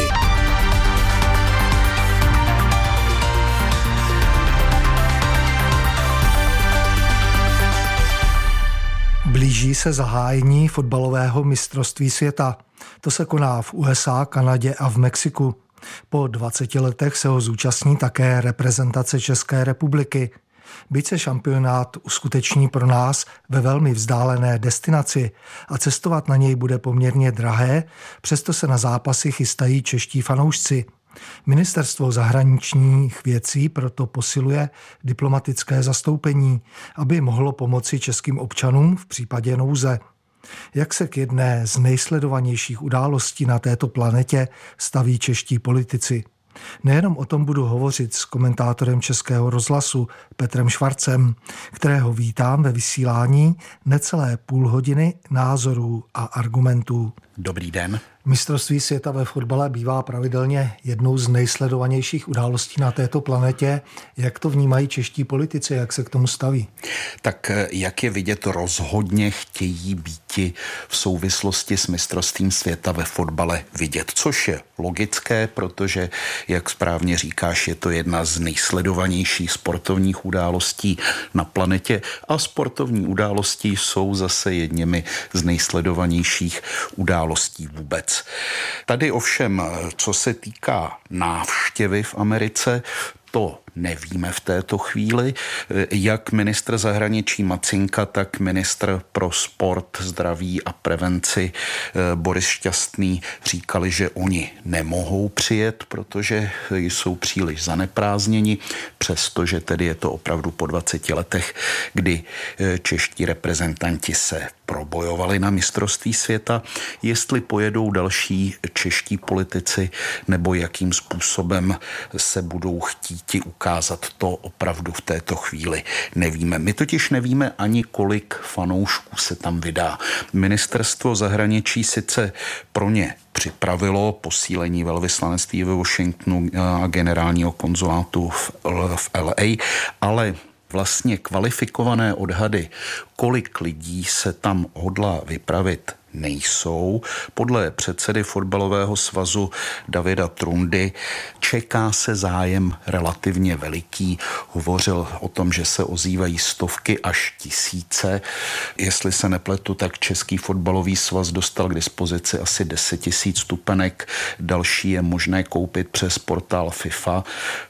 Blíží se zahájení fotbalového mistrovství světa. To se koná v U S A, Kanadě a v Mexiku. Po dvaceti letech se ho zúčastní také reprezentace České republiky. Byť se šampionát uskuteční pro nás ve velmi vzdálené destinaci a cestovat na něj bude poměrně drahé, přesto se na zápasy chystají čeští fanoušci. Ministerstvo zahraničních věcí proto posiluje diplomatické zastoupení, aby mohlo pomoci českým občanům v případě nouze. Jak se k jedné z nejsledovanějších událostí na této planetě staví čeští politici? Nejenom o tom budu hovořit s komentátorem Českého rozhlasu Petrem Švarcem, kterého vítám ve vysílání necelé půl hodiny názorů a argumentů. Dobrý den. Mistrovství světa ve fotbale bývá pravidelně jednou z nejsledovanějších událostí na této planetě. Jak to vnímají čeští politici, jak se k tomu staví? Tak jak je vidět, rozhodně chtějí býti v souvislosti s mistrovstvím světa ve fotbale vidět, což je logické, protože, jak správně říkáš, je to jedna z nejsledovanějších sportovních událostí na planetě a sportovní události jsou zase jedněmi z nejsledovanějších událostí vůbec. Tady ovšem, co se týká návštěvy v Americe, to nevíme v této chvíli. Jak ministr zahraničí Macinka, tak ministr pro sport, zdraví a prevenci Boris Šťastný říkali, že oni nemohou přijet, protože jsou příliš zaneprázdněni, přestože tedy je to opravdu po dvaceti letech, kdy čeští reprezentanti se probojovali na mistrovství světa. Jestli pojedou další čeští politici nebo jakým způsobem se budou chtít ukázat, to opravdu v této chvíli nevíme. My totiž nevíme ani, kolik fanoušků se tam vydá. Ministerstvo zahraničí sice pro ně připravilo posílení velvyslanectví ve Washingtonu a generálního konzulátu v, v L A, ale vlastně kvalifikované odhady, kolik lidí se tam hodlá vypravit, nejsou. Podle předsedy fotbalového svazu Davida Trundy čeká se zájem relativně veliký. Hovořil o tom, že se ozývají stovky až tisíce. Jestli se nepletu, tak Český fotbalový svaz dostal k dispozici asi deset tisíc stupenek. Další je možné koupit přes portál FIFA.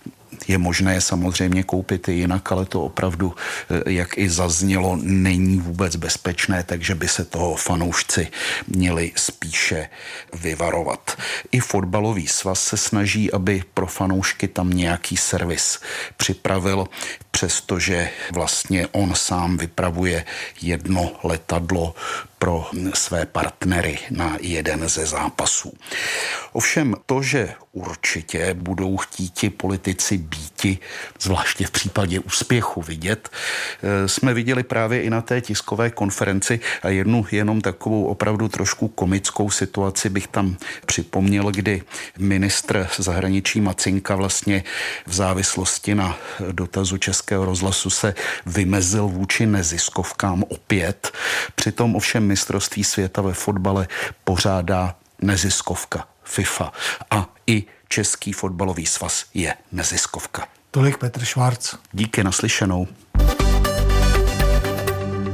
Je možné je samozřejmě koupit i jinak, ale to opravdu, jak i zaznělo, není vůbec bezpečné, takže by se toho fanoušci měli spíše vyvarovat. I fotbalový svaz se snaží, aby pro fanoušky tam nějaký servis připravil, přestože vlastně on sám vypravuje jedno letadlo pro své partnery na jeden ze zápasů. Ovšem to, že určitě budou chtít ti politici býti, zvláště v případě úspěchu vidět, jsme viděli právě i na té tiskové konferenci a jednu jenom takovou opravdu trošku komickou situaci bych tam připomněl, kdy ministr zahraničí Macinka vlastně v závislosti na dotazu Českého rozhlasu se vymezil vůči neziskovkám opět. Přitom ovšem mistrovství světa ve fotbale pořádá neziskovka FIFA a i Český fotbalový svaz je neziskovka. Tolik Petr Švarc. Díky, naslyšenou.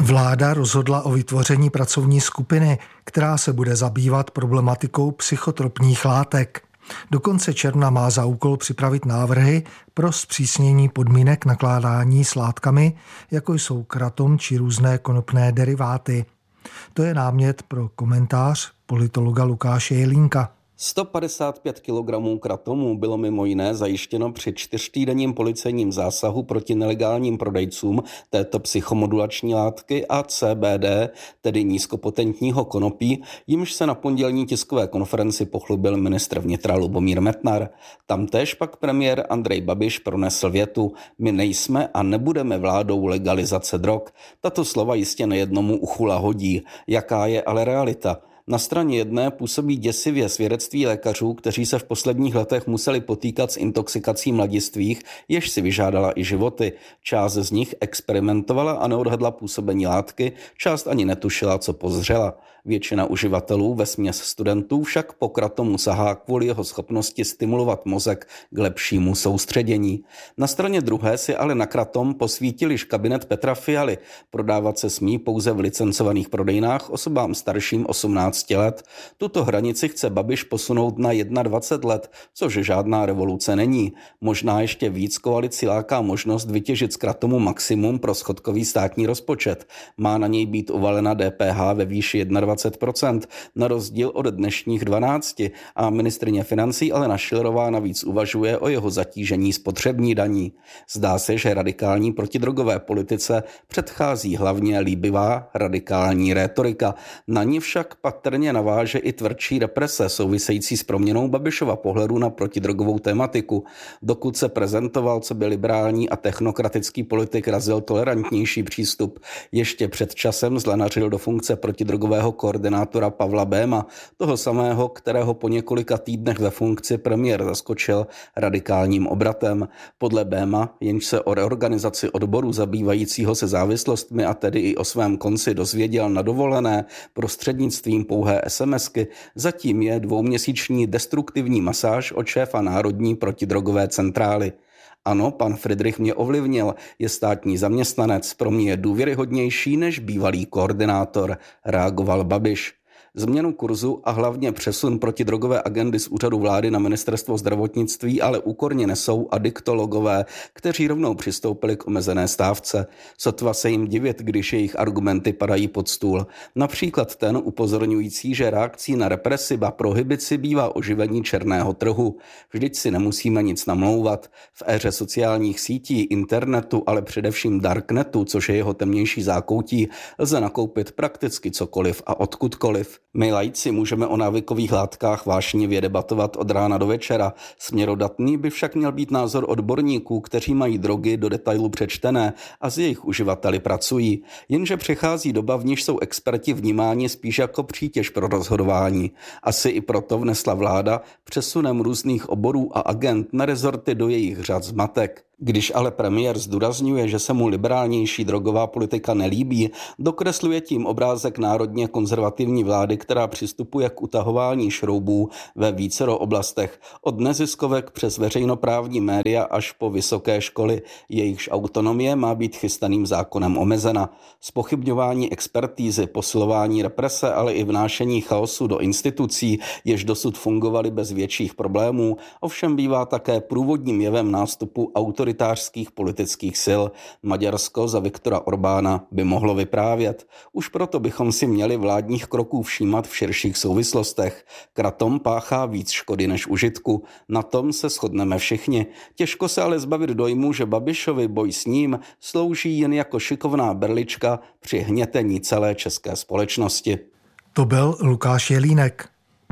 Vláda rozhodla o vytvoření pracovní skupiny, která se bude zabývat problematikou psychotropních látek. Do konce června má za úkol připravit návrhy pro zpřísnění podmínek nakládání s látkami, jako jsou kratom či různé konopné deriváty. To je námět pro komentář politologa Lukáše Jelínka. sto padesát pět kilogramů kratomu bylo mimo jiné zajištěno při čtyřtýdenním policejním zásahu proti nelegálním prodejcům této psychomodulační látky a C B D, tedy nízkopotentního konopí, jimž se na pondělní tiskové konferenci pochlubil ministr vnitra Lubomír Metnar. Tamtéž pak premiér Andrej Babiš pronesl větu: my nejsme a nebudeme vládou legalizace drog. Tato slova jistě nejednomu uchu lahodí. Jaká je ale realita? Na straně jedné působí děsivě svědectví lékařů, kteří se v posledních letech museli potýkat s intoxikací mladistvých, jež si vyžádala i životy. Část z nich experimentovala a neodhadla působení látky, část ani netušila, co pozřela. Většina uživatelů, vesměs studentů, však po kratomu sahá kvůli jeho schopnosti stimulovat mozek k lepšímu soustředění. Na straně druhé si ale na kratom posvítil již kabinet Petra Fialy. Prodávat se smí pouze v licencovaných prodejnách osobám starším osmnáct let. Tuto hranici chce Babiš posunout na dvacet jedna let, což žádná revoluce není. Možná ještě víc koalici láká možnost vytěžit z kratomu maximum pro schodkový státní rozpočet. Má na něj být uvalena D P H ve výši dvacet jedna procent, na rozdíl od dnešních dvanáct a ministryně financí Alena Schillerová navíc uvažuje o jeho zatížení spotřební daní. Zdá se, že radikální protidrogové politice předchází hlavně líbivá radikální rétorika. Na ní však patrně naváže i tvrdší represe související s proměnou Babišova pohledu na protidrogovou tematiku. Dokud se prezentoval coby liberální a technokratický politik, razil tolerantnější přístup. Ještě před časem zlenařil do funkce protidrogového koordinátora Pavla Béma, toho samého, kterého po několika týdnech ve funkci premiér zaskočil radikálním obratem. Podle Béma, jenž se o reorganizaci odboru zabývajícího se závislostmi a tedy i o svém konci dozvěděl na dovolené prostřednictvím pouhé SMSky, zatím je dvouměsíční destruktivní masáž od šéfa Národní protidrogové centrály. Ano, pan Friedrich mě ovlivnil, je státní zaměstnanec, pro mě je důvěryhodnější než bývalý koordinátor, reagoval Babiš. Změnu kurzu a hlavně přesun protidrogové agendy z úřadu vlády na ministerstvo zdravotnictví ale úkorně nesou adiktologové, kteří rovnou přistoupili k omezené stávce. Sotva se jim divit, když jejich argumenty padají pod stůl. Například ten upozorňující, že reakcí na represi a prohibici bývá oživení černého trhu. Vždyť si nemusíme nic namlouvat. V éře sociálních sítí, internetu, ale především darknetu, což je jeho temnější zákoutí, lze nakoupit prakticky cokoliv a odkudkoliv. My laici můžeme o návykových látkách vášnivě debatovat od rána do večera. Směrodatný by však měl být názor odborníků, kteří mají drogy do detailu přečtené a s jejich uživateli pracují. Jenže přichází doba, v níž jsou experti vnímáni spíš jako přítěž pro rozhodování. Asi i proto vnesla vláda přesunem různých oborů a agent na rezorty do jejich řad zmatek. Když ale premiér zdůrazňuje, že se mu liberálnější drogová politika nelíbí, dokresluje tím obrázek národně konzervativní vlády, která přistupuje k utahování šroubů ve vícero oblastech, od neziskovek přes veřejnoprávní média až po vysoké školy. Jejichž autonomie má být chystaným zákonem omezena. Zpochybňování expertízy, posilování represe, ale i vnášení chaosu do institucí, jež dosud fungovaly bez větších problémů, ovšem bývá také průvodním jevem nástupu autoritářských politických sil. Maďarsko za Viktora Orbána by mohlo vyprávět. Už proto bychom si měli vládních kroků všímat v širších souvislostech. Kratom páchá víc škody než užitku. Na tom se shodneme všichni. Těžko se ale zbavit dojmu, že Babišovi boj s ním slouží jen jako šikovná berlička při hnětení celé české společnosti. To byl Lukáš Jelínek.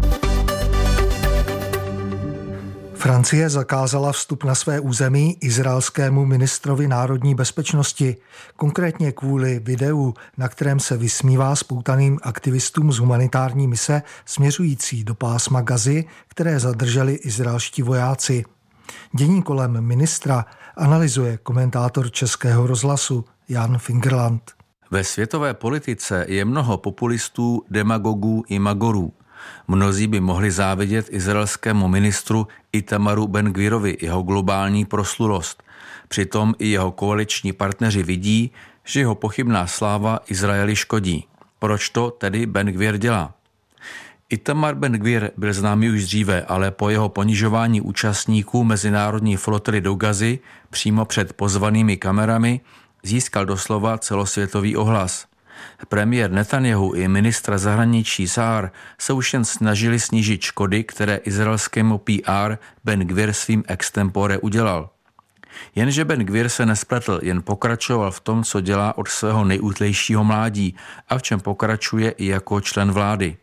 Francie zakázala vstup na své území izraelskému ministrovi národní bezpečnosti, konkrétně kvůli videu, na kterém se vysmívá spoutaným aktivistům z humanitární mise směřující do pásma Gazy, které zadrželi izraelští vojáci. Dění kolem ministra analyzuje komentátor Českého rozhlasu Jan Fingerland. Ve světové politice je mnoho populistů, demagogů i magorů. Mnozí by mohli závidět izraelskému ministru Itamaru Ben-Gvirovi jeho globální proslulost. Přitom i jeho koaliční partneři vidí, že jeho pochybná sláva Izraeli škodí. Proč to tedy Ben-Gvir dělá? Itamar Ben-Gvir byl známý už dříve, ale po jeho ponižování účastníků mezinárodní flotily do Gazy přímo před pozvanými kamerami získal doslova celosvětový ohlas. Premiér Netanjahu i ministra zahraničí Saar se už jen snažili snížit škody, které izraelskému P R Ben-Gvir svým extempore udělal. Jenže Ben-Gvir se nespletl, jen pokračoval v tom, co dělá od svého nejútlejšího mládí a v čem pokračuje i jako člen vlády.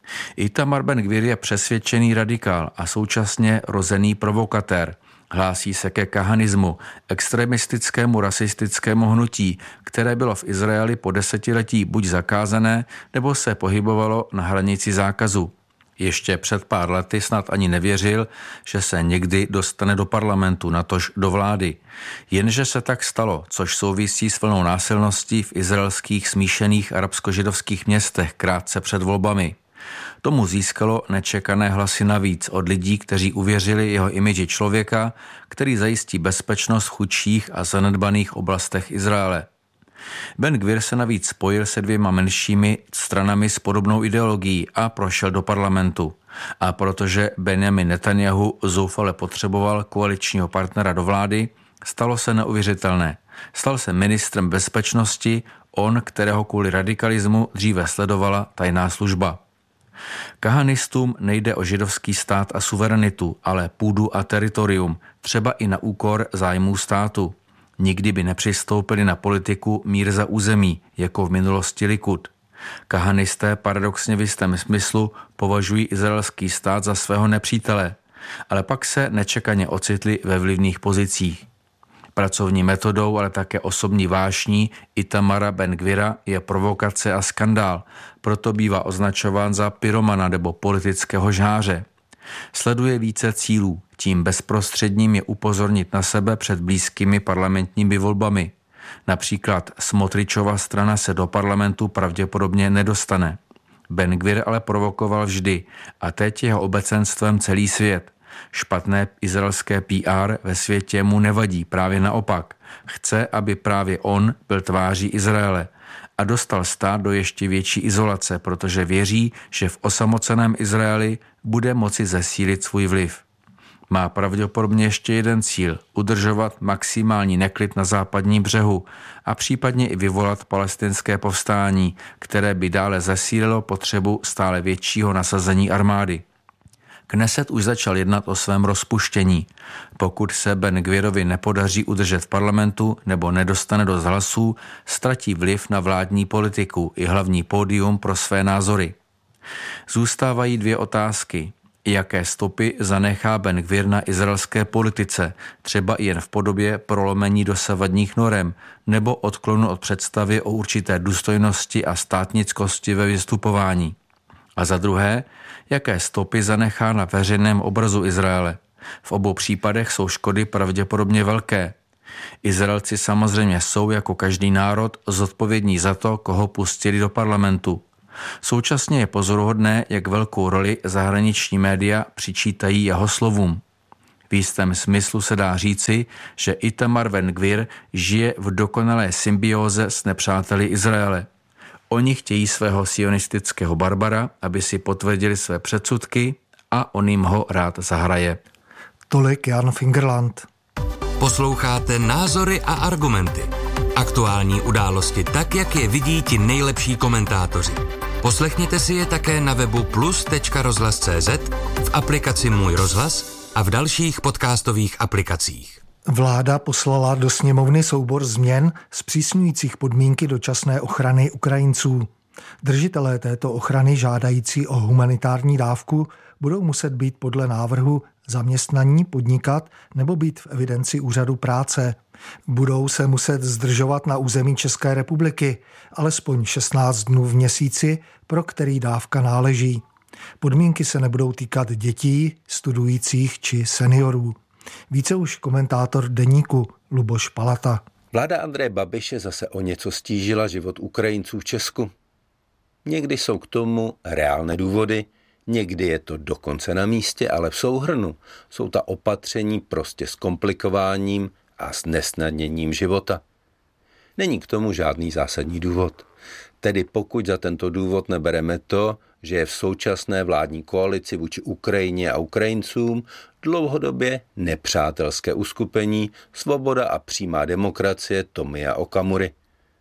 Itamar Ben-Gvir je přesvědčený radikál a současně rozený provokatér. Hlásí se ke kahanismu, extremistickému rasistickému hnutí, které bylo v Izraeli po desetiletí buď zakázané, nebo se pohybovalo na hranici zákazu. Ještě před pár lety snad ani nevěřil, že se někdy dostane do parlamentu, natož do vlády. Jenže se tak stalo, což souvisí s vlnou násilností v izraelských smíšených arabsko-židovských městech krátce před volbami. Tomu získalo nečekané hlasy navíc od lidí, kteří uvěřili jeho imidži člověka, který zajistí bezpečnost v chudších a zanedbaných oblastech Izraele. Ben-Gvir se navíc spojil se dvěma menšími stranami s podobnou ideologií a prošel do parlamentu. A protože Benjamin Netanjahu zoufale potřeboval koaličního partnera do vlády, stalo se neuvěřitelné. Stal se ministrem bezpečnosti, on, kterého kvůli radikalismu dříve sledovala tajná služba. Kahanistům nejde o židovský stát a suverenitu, ale půdu a teritorium, třeba i na úkor zájmů státu. Nikdy by nepřistoupili na politiku mír za území, jako v minulosti Likud. Kahanisté paradoxně v jistém smyslu považují izraelský stát za svého nepřítele, ale pak se nečekaně ocitli ve vlivných pozicích. Pracovní metodou, ale také osobní vášní Itamara Ben-Gvira je provokace a skandál, proto bývá označován za pyromana nebo politického žháře. Sleduje více cílů, tím bezprostředním je upozornit na sebe před blízkými parlamentními volbami. Například Smotričova strana se do parlamentu pravděpodobně nedostane. Ben-Gvir ale provokoval vždy a teď jeho obecenstvem celý svět. Špatné izraelské P R ve světě mu nevadí, právě naopak. Chce, aby právě on byl tváří Izraele a dostal stát do ještě větší izolace, protože věří, že v osamoceném Izraeli bude moci zesílit svůj vliv. Má pravděpodobně ještě jeden cíl – udržovat maximální neklid na západním břehu a případně i vyvolat palestinské povstání, které by dále zesílilo potřebu stále většího nasazení armády. Kneset už začal jednat o svém rozpuštění. Pokud se Ben-Gvirovi nepodaří udržet v parlamentu nebo nedostane dost hlasů, ztratí vliv na vládní politiku i hlavní pódium pro své názory. Zůstávají dvě otázky. Jaké stopy zanechá Ben-Gvir na izraelské politice, třeba jen v podobě prolomení dosavadních norem nebo odklonu od představy o určité důstojnosti a státnickosti ve vystupování. A za druhé, jaké stopy zanechá na veřejném obrazu Izraele. V obou případech jsou škody pravděpodobně velké. Izraelci samozřejmě jsou jako každý národ zodpovědní za to, koho pustili do parlamentu. Současně je pozoruhodné, jak velkou roli zahraniční média přičítají jeho slovům. V jistém smyslu se dá říci, že Itamar Ben-Gvir žije v dokonalé symbióze s nepřáteli Izraele. Oni chtějí svého sionistického barbara, aby si potvrdili své předsudky a on jim ho rád zahraje. Tolik Jan Fingerland. Posloucháte Názory a argumenty. Aktuální události tak, jak je vidí ti nejlepší komentátoři. Poslechněte si je také na webu plus tečka rozhlas tečka cé zet, v aplikaci Můj rozhlas a v dalších podcastových aplikacích. Vláda poslala do sněmovny soubor změn zpřísňujících podmínky dočasné ochrany Ukrajinců. Držitelé této ochrany žádající o humanitární dávku budou muset být podle návrhu zaměstnaní, podnikat nebo být v evidenci úřadu práce. Budou se muset zdržovat na území České republiky alespoň šestnáct dnů v měsíci, pro který dávka náleží. Podmínky se nebudou týkat dětí, studujících či seniorů. Více už komentátor Deníku Luboš Palata. Vláda Andreje Babiše zase o něco stížila život Ukrajinců v Česku. Někdy jsou k tomu reálné důvody, někdy je to dokonce na místě, ale v souhrnu jsou ta opatření prostě s komplikováním a s nesnadněním života. Není k tomu žádný zásadní důvod. Tedy pokud za tento důvod nebereme to, že je v současné vládní koalici vůči Ukrajině a Ukrajincům dlouhodobě nepřátelské uskupení Svoboda a přímá demokracie Tomia Okamury.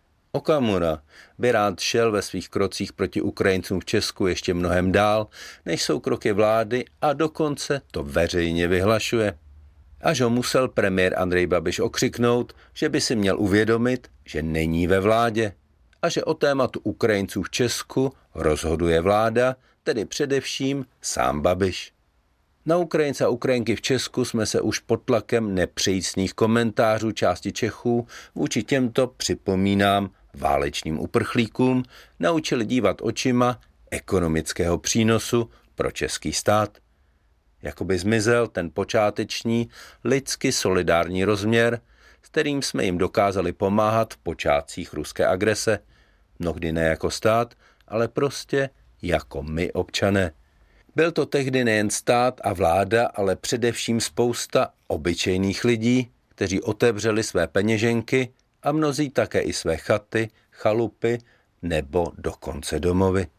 Okamura by rád šel ve svých krocích proti Ukrajincům v Česku ještě mnohem dál, než jsou kroky vlády, a dokonce to veřejně vyhlašuje. Až ho musel premiér Andrej Babiš okřiknout, že by si měl uvědomit, že není ve vládě a že o tématu Ukrajinců v Česku rozhoduje vláda, tedy především sám Babiš. Na Ukrajince a Ukrajinky v Česku jsme se už pod tlakem nepřejícných komentářů části Čechů vůči těmto, připomínám, válečným uprchlíkům naučili dívat očima ekonomického přínosu pro český stát. Jakoby zmizel ten počáteční lidsky solidární rozměr, s kterým jsme jim dokázali pomáhat v počátcích ruské agrese. Mnohdy ne jako stát, ale prostě jako my občané. Byl to tehdy nejen stát a vláda, ale především spousta obyčejných lidí, kteří otevřeli své peněženky a mnozí také i své chaty, chalupy nebo dokonce domovy.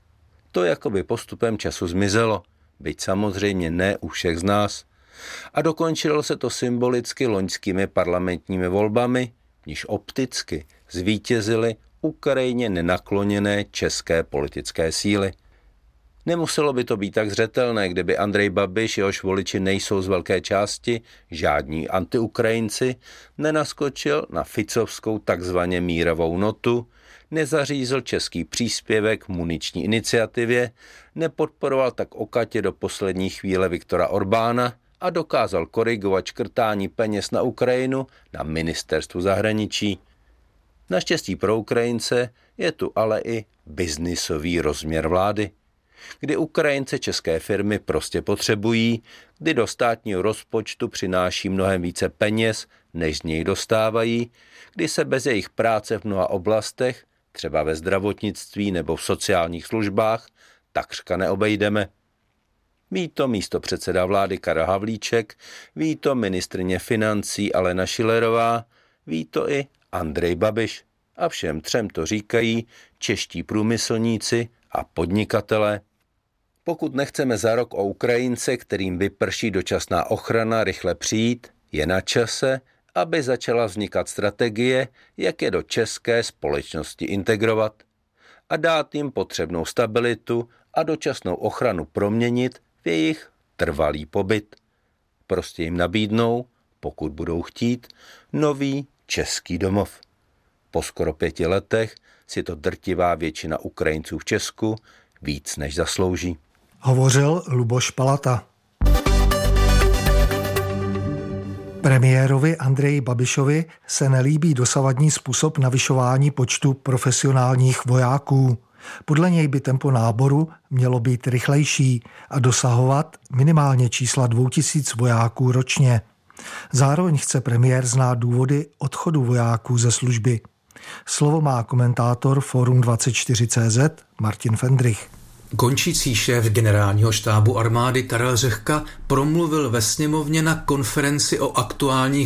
To jakoby postupem času zmizelo, byť samozřejmě ne u všech z nás. A dokončilo se to symbolicky loňskými parlamentními volbami, níž opticky zvítězily Ukrajině nenakloněné české politické síly. Nemuselo by to být tak zřetelné, kdyby Andrej Babiš, jehož voliči nejsou z velké části žádní antiukrajinci, nenaskočil na ficovskou takzvaně mírovou notu, nezařízl český příspěvek muniční iniciativě, nepodporoval tak okatě do poslední chvíle Viktora Orbána a dokázal korigovat škrtání peněz na Ukrajinu na ministerstvu zahraničí. Naštěstí pro Ukrajince je tu ale i biznisový rozměr vlády, kdy Ukrajince české firmy prostě potřebují, kdy do státního rozpočtu přináší mnohem více peněz, než z něj dostávají, kdy se bez jejich práce v mnoha oblastech, třeba ve zdravotnictví nebo v sociálních službách, takřka neobejdeme. Ví to místopředseda vlády Karel Havlíček, ví to ministryně financí Alena Schillerová, ví to i Andrej Babiš. A všem třem to říkají čeští průmyslníci a podnikatelé. Pokud nechceme za rok o Ukrajince, kterým vyprší dočasná ochrana, rychle přijít, je na čase, aby začala vznikat strategie, jak je do české společnosti integrovat a dát jim potřebnou stabilitu a dočasnou ochranu proměnit v jejich trvalý pobyt. Prostě jim nabídnou, pokud budou chtít, nový český domov. Po skoro pěti letech si to drtivá většina Ukrajinců v Česku víc než zaslouží. Hovořil Luboš Palata. Premiérovi Andreji Babišovi se nelíbí dosavadní způsob navyšování počtu profesionálních vojáků. Podle něj by tempo náboru mělo být rychlejší a dosahovat minimálně čísla dvou tisíc vojáků ročně. Zároveň chce premiér znát důvody odchodu vojáků ze služby. Slovo má komentátor Forum dvacet čtyři tečka cé zet Martin Fendrich. Končící šéf generálního štábu armády Karel Řehka promluvil ve sněmovně na konferenci o aktuálních